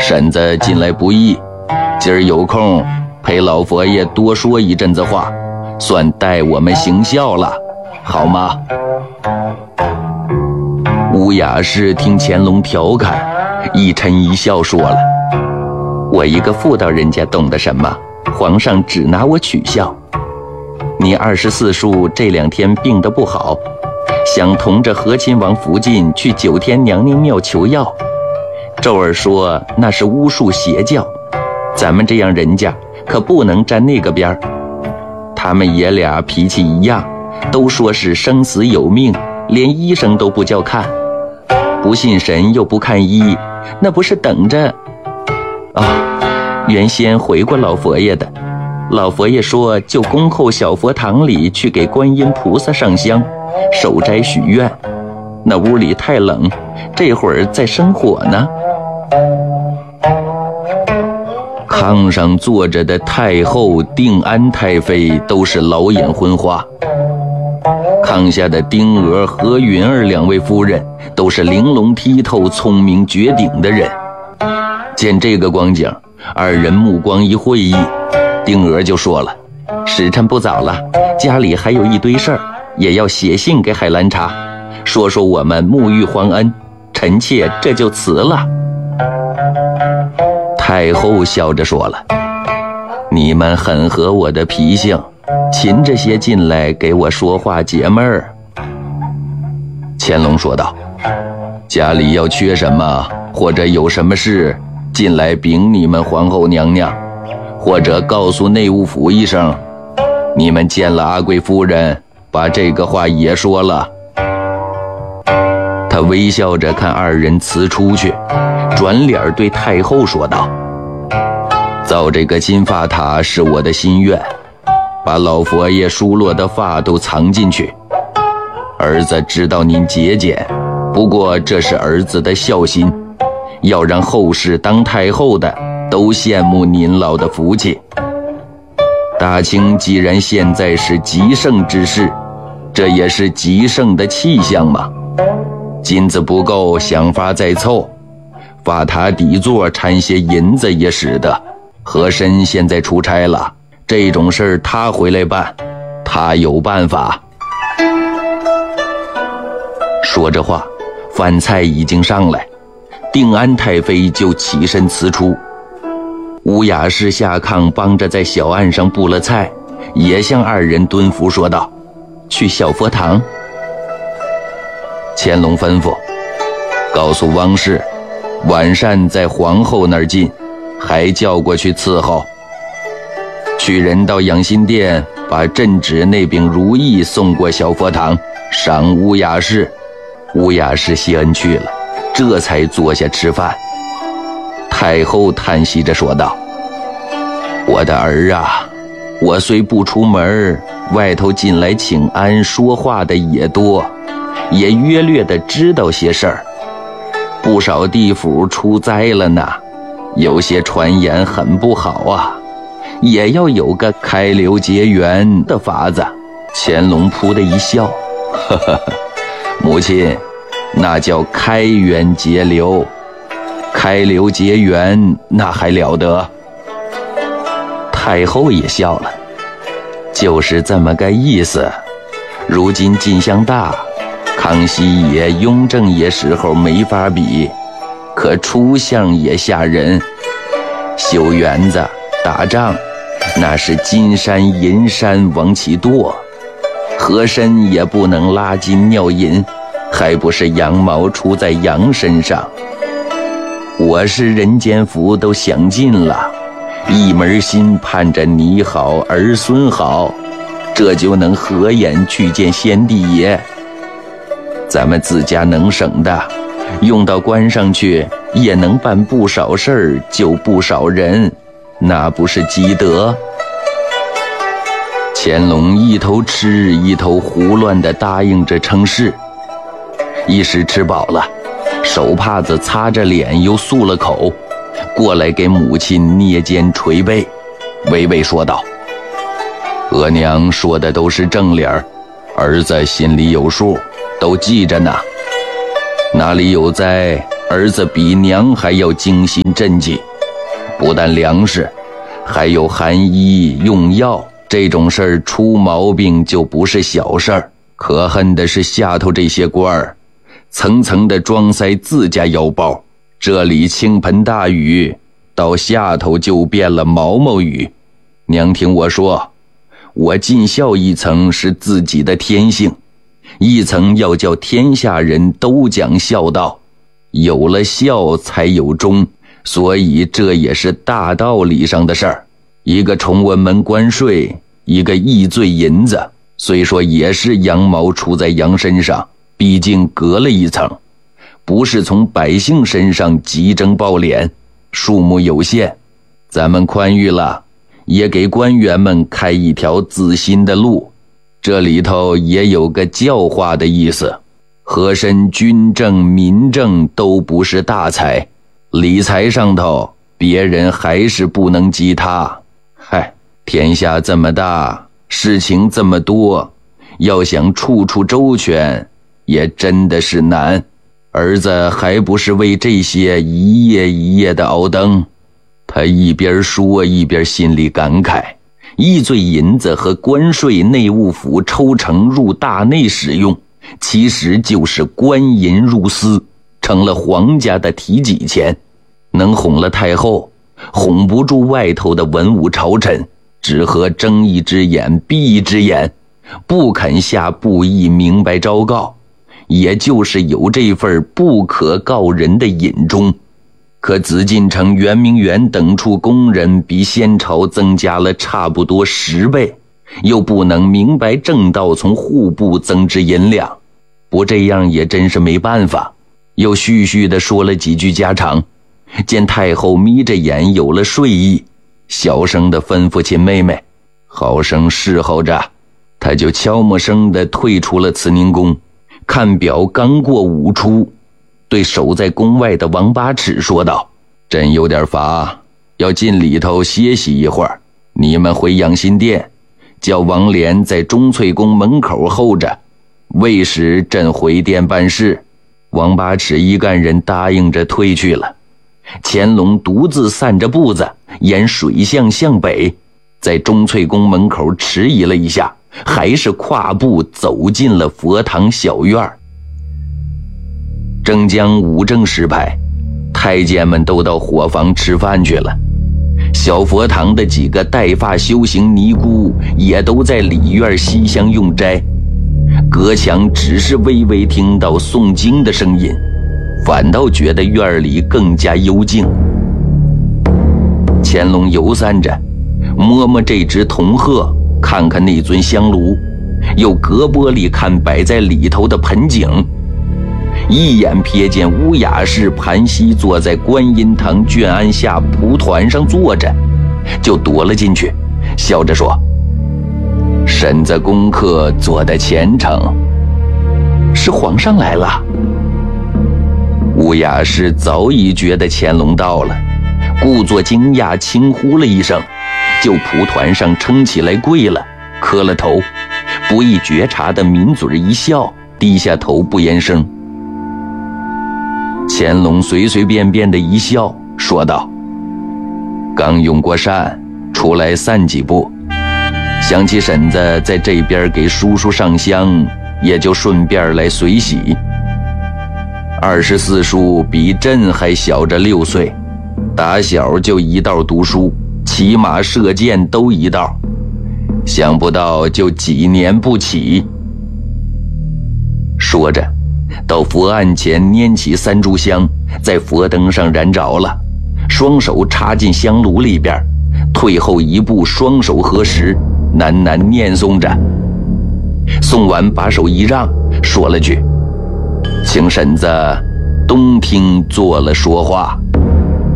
婶子近来不易，今儿有空陪老佛爷多说一阵子话，算代我们行孝了，好吗？乌雅氏听乾隆调侃，一嗔一笑说了：我一个妇道人家懂得什么，皇上只拿我取笑。你24叔这2天病得不好，想同着和亲王福晋去9天娘娘庙求药，周儿说那是巫术邪教，咱们这样人家可不能沾那个边儿。他们爷俩脾气一样，都说是生死有命，连医生都不叫看，不信神又不看医，那不是等着原先回过老佛爷的，老佛爷说就恭候小佛堂里去给观音菩萨上香守斋许愿，那屋里太冷，这会儿在生火呢。炕上坐着的太后、定安太妃都是老眼昏花，炕下的丁娥、何云儿2位夫人都是玲珑剔透、聪明绝顶的人。见这个光景，2人目光一会意，丁娥就说了：时辰不早了，家里还有一堆事儿，也要写信给海兰察，说说我们沐浴皇恩，臣妾这就辞了。太后笑着说了：你们很合我的脾性，勤着些进来给我说话解闷儿。乾隆说道：家里要缺什么，或者有什么事，进来禀你们皇后娘娘，或者告诉内务府一声，你们见了阿贵夫人，把这个话也说了。他微笑着看2人辞出去，转脸对太后说道：造这个金发塔是我的心愿，把老佛爷疏落的发都藏进去。儿子知道您节俭，不过这是儿子的孝心，要让后世当太后的都羡慕您老的福气。大清既然现在是极盛之势，这也是极盛的气象嘛。金子不够，想法再凑，发塔底座掺些银子也使得。和珅现在出差了，这种事儿他回来办，他有办法。说着话，饭菜已经上来，定安太妃就起身辞出。乌雅氏下炕帮着在小案上布了菜，也向2人蹲伏说道：去小佛堂。乾隆吩咐：告诉汪氏，晚膳在皇后那儿进，还叫过去伺候。去人到养心殿，把镇旨那柄如意送过小佛堂，赏乌雅氏。乌雅氏谢恩去了，这才坐下吃饭。太后叹息着说道：我的儿啊，我虽不出门，外头进来请安说话的也多，也约略地知道些事儿。不少地府出灾了呢，有些传言很不好啊，也要有个开流结缘的法子。乾隆扑的一笑：呵呵呵，母亲，那叫开源节流，开流结缘那还了得。太后也笑了：就是这么个意思。如今进项大，康熙爷、雍正爷时候没法比，可出相也吓人。修园子、打仗，那是金山银山往起剁，和珅也不能拉金尿银，还不是羊毛出在羊身上。我是人间福都享尽了，一门心盼着你好儿孙好，这就能合眼去见先帝爷。咱们自家能省的，用到官上去，也能办不少事儿，救不少人，那不是积德？乾隆一头吃一头胡乱地答应着称是。一时吃饱了，手帕子擦着脸又漱了口，过来给母亲捏肩捶背，娓娓说道：额娘说的都是正理儿，儿子心里有数，都记着呢。哪里有灾， 儿子比娘还要精心赈济，不但粮食，还有寒衣用药，这种事儿出毛病就不是小事儿。可恨的是下头这些官儿，层层的装塞自家腰包，这里倾盆大雨，到下头就变了毛毛雨。娘听我说，我尽孝一层是自己的天性，一层要叫天下人都讲孝道，有了孝才有忠，所以这也是大道理上的事儿。一个崇文门关税，一个易罪银子，虽说也是羊毛出在羊身上，毕竟隔了一层，不是从百姓身上集征暴敛，数目有限，咱们宽裕了，也给官员们开一条自新的路。这里头也有个教化的意思，和珅军政民政都不是大才，理财上头别人还是不能及他。嗨，天下这么大，事情这么多，要想处处周全也真的是难。儿子还不是为这些一夜一夜的熬灯。他一边说一边心里感慨，易罪银子和关税内务府抽成入大内使用，其实就是官银入私，成了皇家的提己钱，能哄了太后，哄不住外头的文武朝臣，只和睁一只眼闭一只眼，不肯下布议明白昭告，也就是有这份不可告人的隐衷。可紫禁城圆明园等处工人比先朝增加了差不多10倍，又不能明白正道从户部增值银两，不这样也真是没办法。又絮絮地说了几句家常，见太后眯着眼有了睡意，小声地吩咐秦妹妹好生侍候着，他就悄默声地退出了慈宁宫。看表刚过午出，对守在宫外的王八尺说道：朕有点乏，要进里头歇息一会儿，你们回养心殿，叫王莲在钟粹宫门口候着，未时朕回殿办事。王八尺一干人答应着退去了。乾隆独自散着步子，沿水巷向北，在钟粹宫门口迟疑了一下，还是跨步走进了佛堂小院。正将午正时排，太监们都到伙房吃饭去了，小佛堂的几个带发修行尼姑也都在里院西厢用斋，隔墙只是微微听到诵经的声音，反倒觉得院里更加幽静。乾隆游散着，摸摸这只铜鹤，看看那尊香炉，又隔玻璃看摆在里头的盆景，一眼瞥见乌雅氏盘膝坐在观音堂卷鞍下蒲团上坐着，就躲了进去，笑着说：婶子功课做得虔诚，是皇上来了。乌雅氏早已觉得乾隆到了，故作惊讶轻呼了一声，就蒲团上撑起来跪了，磕了头，不易觉察的抿嘴一笑，低下头不言声。乾隆随随便便的一笑，说道：刚用过膳，出来散几步，想起婶子在这边给叔叔上香，也就顺便来随喜。24叔比朕还小着6岁，打小就一道读书，骑马射箭都一道，想不到就几年不起。说着到佛案前拈起3炷香，在佛灯上燃着了，双手插进香炉里边，退后一步，双手合十，喃喃念诵着。诵完把手一让，说了句：请婶子东厅坐了说话。